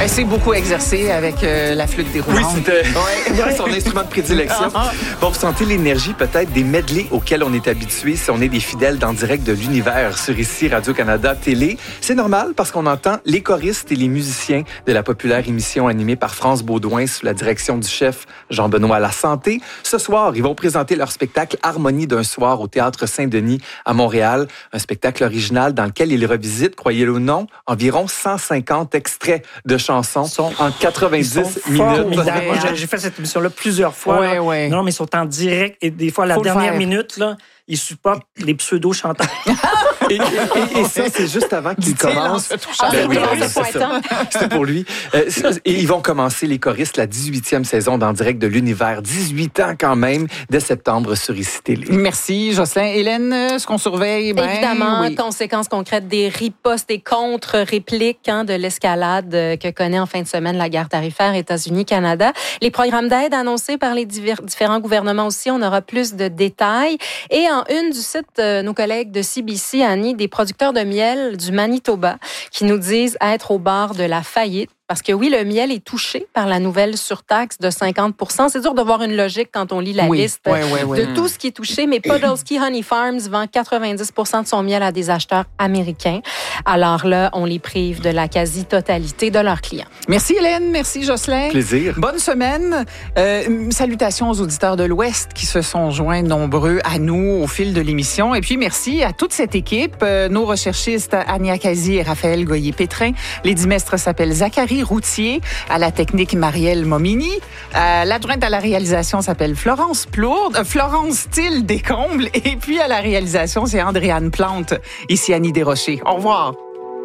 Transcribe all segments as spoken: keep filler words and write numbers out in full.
Elle s'est beaucoup exercée avec euh, la flûte déroulante. Oui, c'était ouais. son instrument de prédilection. Bon, vous sentez l'énergie peut-être des medleys auxquels on est habitué si on est des fidèles d'En direct de l'univers sur ici Radio-Canada Télé. C'est normal parce qu'on entend les choristes et les musiciens de la populaire émission animée par France Baudouin sous la direction du chef Jean-Benoît Lasanté. Ce soir, ils vont présenter leur spectacle Harmonie d'un soir au Théâtre Saint-Denis à Montréal. Un spectacle original dans lequel ils revisitent, croyez-le ou non, environ cent cinquante extraits de chansons sont en quatre-vingt-dix minutes. Moi, j'ai fait cette émission-là plusieurs fois. Ouais, là. ouais. Non, mais ils sont en direct et des fois, à la Faut dernière minute, là, ils supportent les pseudo-chanteurs. Et, et, et ça, c'est juste avant qu'ils commencent. Ah, Ben oui, oui, c'est c'est ça. C'est pour lui. Euh, et ils vont commencer, les choristes, la dix-huitième saison d'En direct de l'univers. dix-huit ans quand même, dès septembre sur I C I Télé. Merci, Jocelyn. Hélène, est-ce qu'on surveille? Ben, Évidemment, oui. conséquences concrètes des ripostes et contre-répliques hein, de l'escalade que connaît en fin de semaine la guerre tarifaire États-Unis-Canada. Les programmes d'aide annoncés par les divers, différents gouvernements aussi, on aura plus de détails. Et en une du site, euh, nos collègues de C B C, Annie, des producteurs de miel du Manitoba qui nous disent être au bord de la faillite. Parce que oui, le miel est touché par la nouvelle surtaxe de cinquante pour cent. C'est dur de voir une logique quand on lit la oui, liste oui, oui, oui. de tout ce qui est touché. Mais Podolsky Honey Farms vend quatre-vingt-dix pour cent de son miel à des acheteurs américains. Alors là, on les prive de la quasi-totalité de leurs clients. Merci Hélène, merci Jocelyn. Plaisir. Bonne semaine. Euh, salutations aux auditeurs de l'Ouest qui se sont joints nombreux à nous au fil de l'émission. Et puis merci à toute cette équipe, euh, nos recherchistes Ania Kazi et Raphaël Goyer-Pétrin. Les dimestres s'appellent Zachary Routier, à la technique Marielle Momini. Euh, l'adjointe à la réalisation s'appelle Florence Plourde, euh, Florence Thiel Descombles. Et puis à la réalisation, c'est Andréane Plante. Ici Annie Desrochers. Au revoir.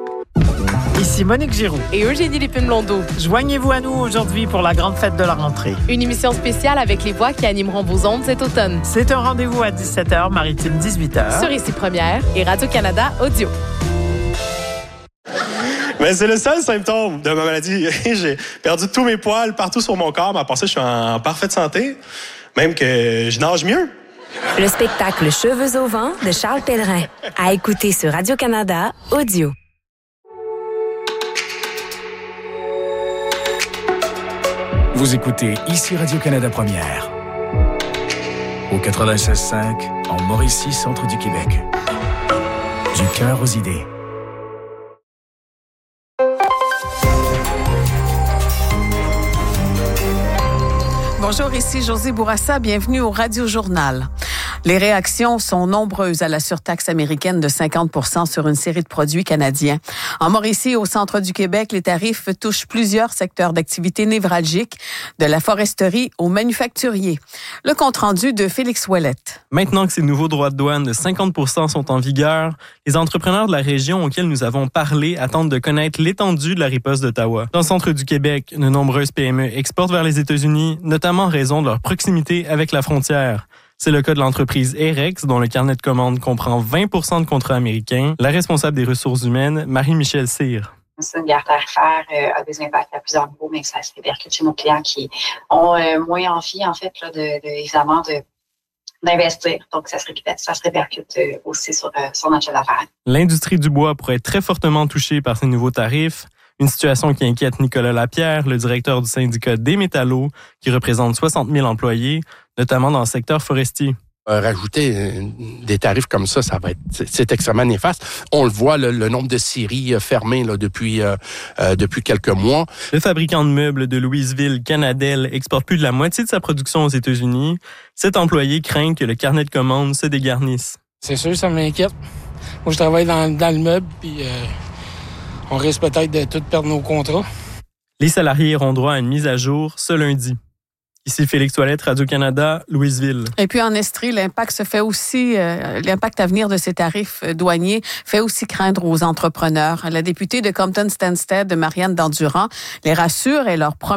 Ici Monique Giroux. Et Eugénie Lépine-Blondeau. Joignez-vous à nous aujourd'hui pour la grande fête de la rentrée. Une émission spéciale avec les voix qui animeront vos ondes cet automne. C'est un rendez-vous à dix-sept heures, maritime dix-huit heures. Sur Ici Première et Radio-Canada Audio. Mais c'est le seul symptôme de ma maladie. J'ai perdu tous mes poils partout sur mon corps, mais à part ça, je suis en parfaite santé. Même que je nage mieux. Le spectacle Cheveux au vent de Charles Pellerin. À écouter sur Radio-Canada Audio. Vous écoutez ici Radio-Canada Première. Au quatre-vingt-seize cinq, en Mauricie, centre du Québec. Du cœur aux idées. Bonjour, ici Josée Bourassa. Bienvenue au Radio Journal. Les réactions sont nombreuses à la surtaxe américaine de cinquante pour cent sur une série de produits canadiens. En Mauricie, au centre du Québec, les tarifs touchent plusieurs secteurs d'activité névralgiques, de la foresterie aux manufacturiers. Le compte-rendu de Félix Ouellette. Maintenant que ces nouveaux droits de douane de cinquante pour cent sont en vigueur, les entrepreneurs de la région auxquels nous avons parlé attendent de connaître l'étendue de la riposte d'Ottawa. Dans le centre du Québec, de nombreuses P M E exportent vers les États-Unis, notamment en raison de leur proximité avec la frontière. C'est le cas de l'entreprise Erex, dont le carnet de commandes comprend vingt pour cent de contrats américains. La responsable des ressources humaines, Marie-Michel Cyr. Une guerre tarifaire euh, a des impacts à plusieurs niveaux, mais ça se répercute chez nos clients qui ont euh, moins envie, en fait, là, de, de, évidemment, de, d'investir. Donc, ça se répercute, ça se répercute euh, aussi sur, euh, sur notre chiffre d'affaires. L'industrie du bois pourrait être très fortement touchée par ces nouveaux tarifs. Une situation qui inquiète Nicolas Lapierre, le directeur du syndicat des métallos, qui représente soixante mille employés, notamment dans le secteur forestier. Euh, rajouter euh, des tarifs comme ça, ça va être, c'est, c'est extrêmement néfaste. On le voit, le, le nombre de scieries euh, fermées là, depuis, euh, euh, depuis quelques mois. Le fabricant de meubles de Louisville, Canadel, exporte plus de la moitié de sa production aux États-Unis. Cet employé craint que le carnet de commandes se dégarnisse. C'est sûr, ça m'inquiète. Moi, je travaille dans, dans le meuble, puis euh, on risque peut-être de tout perdre nos contrats. Les salariés auront droit à une mise à jour ce lundi. Ici Félix Ouellette, Radio-Canada, Louisville. Et puis en Estrie, l'impact se fait aussi, euh, l'impact à venir de ces tarifs douaniers fait aussi craindre aux entrepreneurs. La députée de Compton-Stanstead, Marianne Dandurand, les rassure et leur promet